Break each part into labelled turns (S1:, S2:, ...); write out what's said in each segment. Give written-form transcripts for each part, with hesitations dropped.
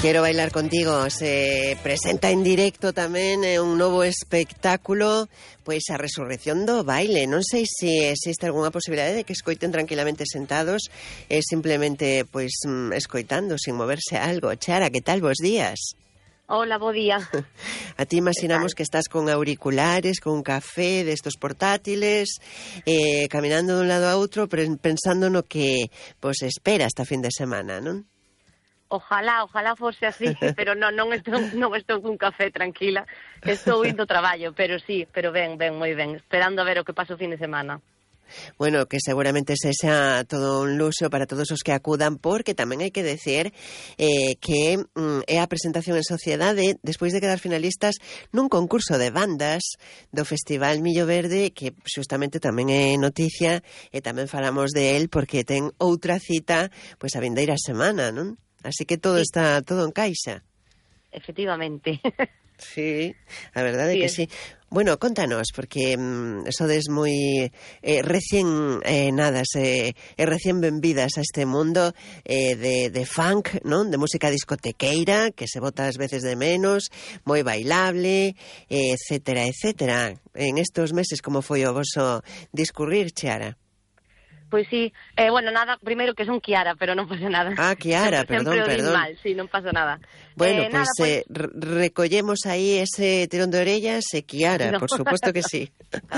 S1: Quero bailar contigo se presenta en directo tamén un novo espectáculo, pois a resurrección do baile. Non sei se existe algunha posibilidade de que escoiten tranquilamente sentados e simplemente pois escoitando sin moverse algo. Chara, que tal? Bos días.
S2: Hola, bo día.
S1: A ti imaginamos que estás con auriculares, con un café destos portátiles, caminando dun lado a outro, pensando no que vos espera esta fin de semana, non?
S2: Ojalá fose así, pero non estou cun café, tranquila. Estou indo ao traballo, pero sí, pero ben, moi ben, esperando a ver o que pasa o fin de semana.
S1: Bueno, que seguramente sexa todo un luxo para todos os que acudan, porque tamén hai que decir que é a presentación en sociedade despois de quedar finalistas nun concurso de bandas do Festival Millo Verde, que xustamente tamén é noticia e tamén falamos de él porque ten outra cita pois a vindeira semana, non? Así que todo está, todo encaixa.
S2: Efectivamente.
S1: Sí, a verdade é que sí. Bueno, contanos, porque sodes moi recién recién benvidas a este mundo de funk, non? De música discotequeira, que se bota ás veces de menos, moi bailable, etcétera, etcétera. En estos meses, como foi o voso discurrir, Chiara?
S2: Pois sí, bueno, nada, primeiro que son Kiara, pero non pasa nada.
S1: Ah, Kiara,
S2: sempre
S1: perdón.
S2: Mal, sí, non pasa nada.
S1: Bueno, pues recollemos aí ese tirón de orellas e Kiara, no. Por suposto que sí.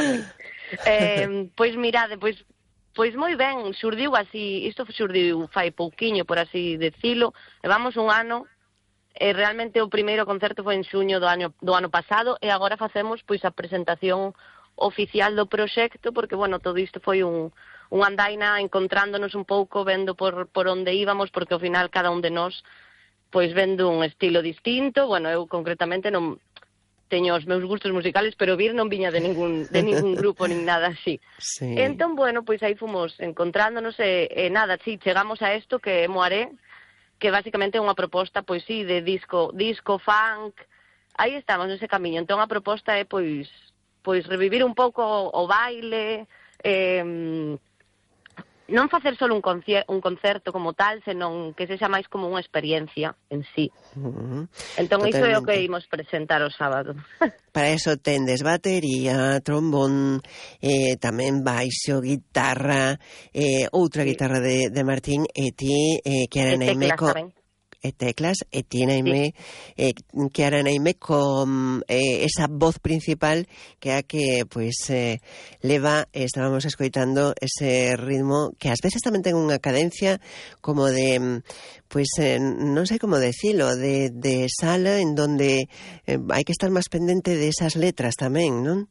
S2: Pois mirade, pois moi ben, xurdiu así, isto xurdiu fai pouquiño, por así decilo, levamos un ano, e realmente o primeiro concerto foi en xuño do ano pasado, e agora facemos pois a presentación oficial do proxecto, porque, bueno, todo isto foi un andaina encontrándonos un pouco, vendo por onde íbamos, porque ao final cada un de nós pois vendo un estilo distinto. Bueno, eu concretamente non teño os meus gustos musicales, pero vir non viña de ningún grupo nin nada así.
S1: Sí.
S2: Entón, bueno, pois aí fomos encontrándonos e nada, sí, chegamos a isto que é Moaré, que basicamente é unha proposta, pois sí, de disco funk. Aí estamos nese camiño. Entón a proposta é pois revivir un pouco o baile, non facer só un concerto como tal, senón que sexa máis como unha experiencia en sí. Entón, iso é o que imos presentar o sábado.
S1: Para eso tendes batería, trombón, tamén baixo, guitarra, outra guitarra de Martín, e ti, Kiara Naimeco... E teclas, e tiene Kiara Naime con esa voz principal que é a que pois leva, estábamos escoitando ese ritmo que ás veces tamén ten unha cadencia como de pois non sei como decilo, de sala en donde hai que estar máis pendente de esas letras tamén, non?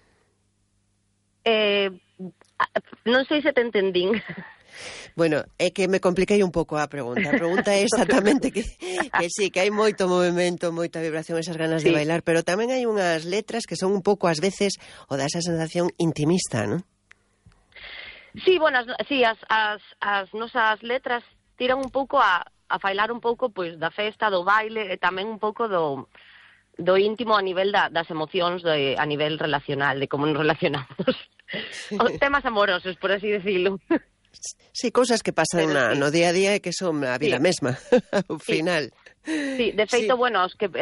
S2: Non sei se te entendín.
S1: Bueno, é que me compliquei un pouco a pregunta. A pregunta é exactamente que sí, que hai moito movimento, moita vibración, esas ganas de bailar, pero tamén hai unhas letras que son un pouco, ás veces, o dá esa sensación intimista, non?
S2: Sí, bueno, as nosas letras tiran un pouco a failar un pouco pois da festa, do baile, e tamén un pouco do íntimo a nivel das emocións, a nivel relacional, de como nos relacionamos. Os temas amorosos, por así decirlo.
S1: Sí, cousas que pasan no día a día e que son a vida mesma, ao final.
S2: Sí, de feito, bueno, os que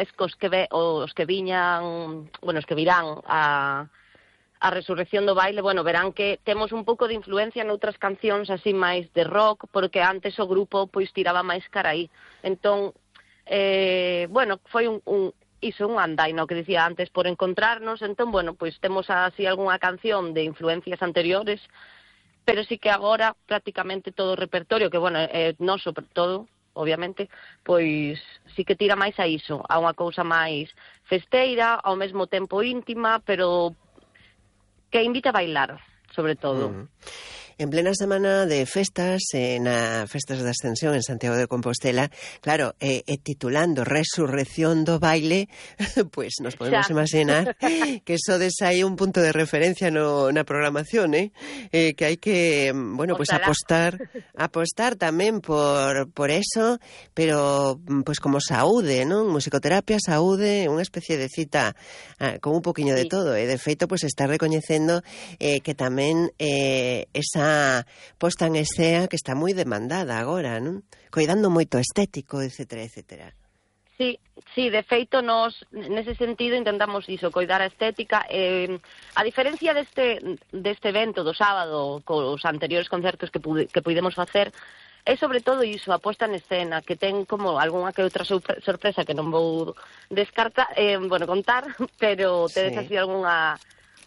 S2: viñan, bueno, os que virán a resurrección do baile, bueno, verán que temos un pouco de influencia noutras cancións así máis de rock, porque antes o grupo pois tiraba máis cara aí. Entón, bueno, foi un andaino que dicía antes por encontrarnos. Entón, bueno, pois temos así algunha canción de influencias anteriores, pero sí que agora prácticamente todo o repertorio, que, bueno, é noso todo, obviamente, pois sí que tira máis a iso, a unha cousa máis festeira, ao mesmo tempo íntima, pero que invita a bailar, sobre todo.
S1: En plena semana de festas, na Festas da Ascensión en Santiago de Compostela, claro, titulando Resurrección do Baile, pues nos podemos imaginar que sodes aí un punto de referencia na programación, que hai que, bueno, pues apostar tamén por eso, pero pues como saúde, non? Musicoterapia, saúde, unha especie de cita con un poquinho de todo, e de feito pues está recoñecendo que tamén esa posta en escena que está moi demandada agora, non? Coidando moito estético, etcétera, etcétera.
S2: Sí, de feito, nos, nese sentido, intentamos iso, coidar a estética. A diferencia deste evento do sábado, cos anteriores concertos que puidemos facer, é sobre todo iso, a posta en escena, que ten como algunha que outra sorpresa que non vou contar, pero tedes así algunha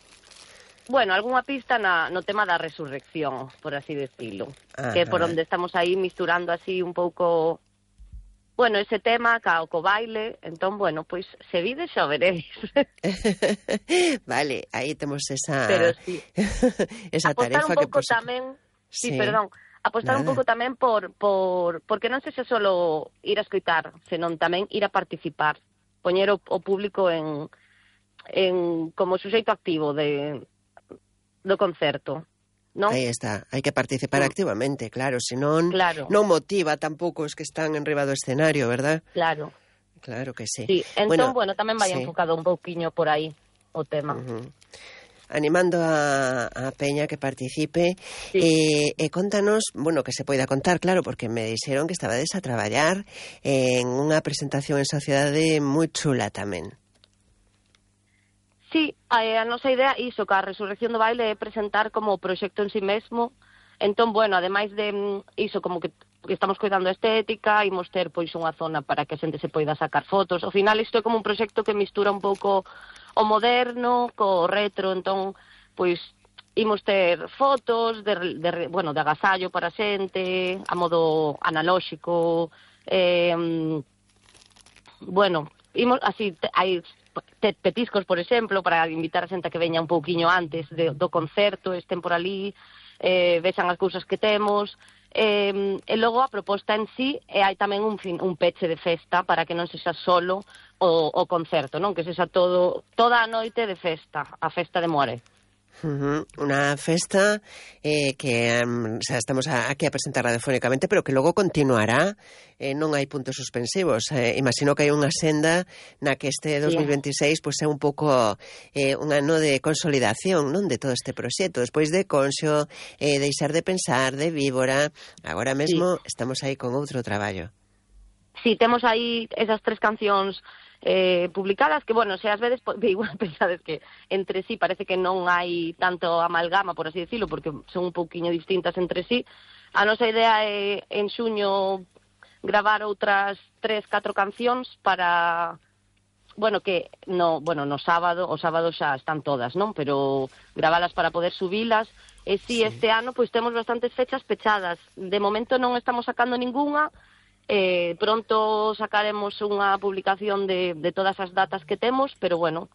S2: pista no tema da resurrección, por así decirlo. Ajá. Que por onde estamos aí misturando así un pouco... ese tema co baile, entón, pois se vides xa veréis.
S1: Vale, aí temos esa
S2: pero sí.
S1: esa tarefa que
S2: tamén, apostar un pouco tamén porque non sexa solo ir a escoitar, senón tamén ir a participar, poñer o público en como suxeito activo do concerto. ¿No?
S1: Aí está, hai que participar activamente, claro, senón non motiva tampouco os que están enriba do escenario, verdad?
S2: Claro.
S1: Claro que sí.
S2: Sí, entón, tamén vai enfocado un pouquiño por aí o tema.
S1: Animando a Peña que participe, e contanos, que se poida contar, claro, porque me dixeron que estabades a traballar en unha presentación en sociedade moi chula tamén.
S2: Sí, a nosa idea iso, que a Resurrección do Baile é presentar como o proxecto en si mesmo. Entón, ademais de iso, como que estamos coidando a estética, imos ter pois unha zona para que a xente se poida sacar fotos. Ao final isto é como un proxecto que mistura un pouco o moderno co retro, entón, pois imos ter fotos de agasallo para a xente, a modo analóxico, imos así, hai petiscos, por exemplo, para invitar a xente a que veña un pouquiño antes do concerto, estén por ali, vexan as cousas que temos, e logo a proposta en sí, hai tamén un peche de festa para que non sexa solo o concerto, non? Que sexa toda a noite de festa, a festa de Moaré.
S1: Unha festa que estamos aquí a presentar radiofónicamente, pero que logo continuará, non hai puntos suspensivos. Imagino que hai unha senda na que este 2026 pois é un pouco un ano de consolidación, non, de todo este proxecto. Despois de Conxo, Deixar de Pensar, de Víbora, agora mesmo estamos aí con outro traballo.
S2: Sí, temos aí esas 3 cancións publicadas, que, se ás veces igual pensades que entre sí parece que non hai tanto amalgama, por así decirlo, porque son un pouquiño distintas entre sí. A nosa idea é en xuño gravar outras 3-4 cancións para, que no sábado, o sábado xa están todas, non? Pero gravalas para poder subilas. E si este ano pois temos bastantes fechas pechadas. De momento non estamos sacando ningunha. Pronto sacaremos unha publicación de todas as datas que temos, pero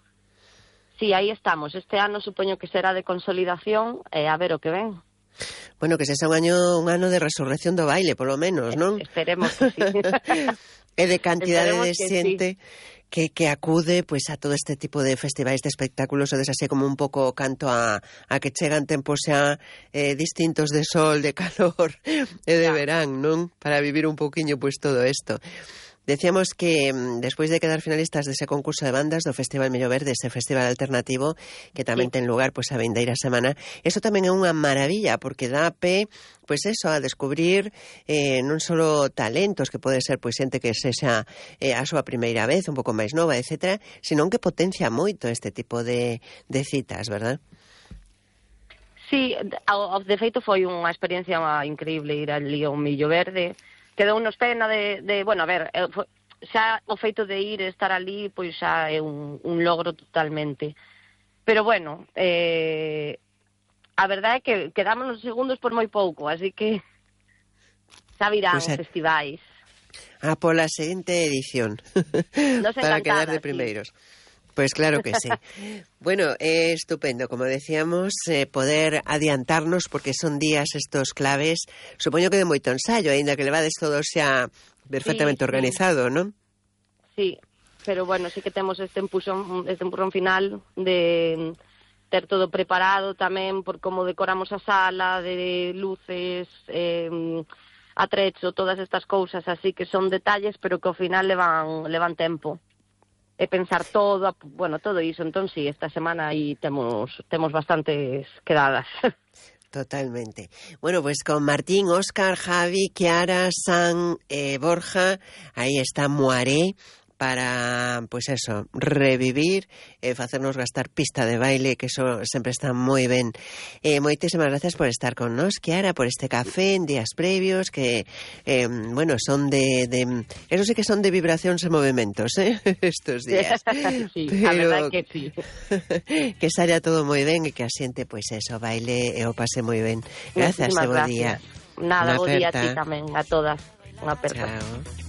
S2: sí, aí estamos. Este ano supoño que será de consolidación, a ver o que ven.
S1: Que sexa un ano de resurrección do baile, polo menos, non?
S2: Esperemos que sí.
S1: E de cantidade de xente que acude pois a todo este tipo de festivais de espectáculos, o desasí como un pouco canto a que chegan tempos xa distintos de sol, de calor e de verán, non? Para vivir un pouquiño pois todo isto. Decíamos que despois de quedar finalistas dese concurso de bandas do Festival Millo Verde, ese festival alternativo que tamén ten lugar pois a vindeira semana, eso tamén é unha maravilla porque dá pé pois eso, a descubrir non só talentos que pode ser pois xente que sexa a súa primeira vez, un pouco máis nova, etcétera, senón que potencia moito este tipo de citas, verdad?
S2: Sí, de feito foi unha experiencia increíble ir ali ao Millo Verde. Quedounos pena xa o feito de ir e estar ali, pois xa é un logro totalmente. Pero a verdade é que quedamos nos segundos por moi pouco, así que xa virán os festivais.
S1: Pola seguinte edición, para quedar de primeiros. Pues claro que sí. É estupendo, como decíamos, poder adiantarnos, porque son días estos claves, supoño que de moito ensayo, aínda que levades todo xa perfectamente organizado, non?
S2: Sí, pero sí que temos este empurrón final de ter todo preparado tamén por como decoramos a sala, de luces, atrecho, todas estas cousas, así que son detalles, pero que ao final levan tempo. E pensar todo iso. Entón, sí, esta semana aí temos bastantes quedadas.
S1: Totalmente. Pues con Martín, Óscar, Javi, Kiara, San, Borja, aí está Moaré, para, pues eso, revivir, facernos gastar pista de baile, que eso sempre está moi ben. Moitísimas gracias por estar con nos, Chiara, por este café en días previos, que, bueno, son eso sí que son de vibracións e movimentos, estos días.
S2: Sí,
S1: pero,
S2: a verdade que sí.
S1: Que saia todo moi ben e que a xente, pois eso, baile e o pase moi ben. Gracias, e bo día.
S2: Nada, bo día a ti tamén, a todas. Unha aperta.
S1: Chao.